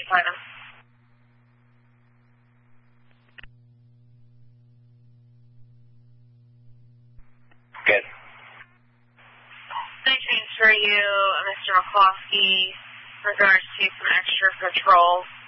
find him. Good. They transfer you, Mr. McCloskey, in regards to some extra patrol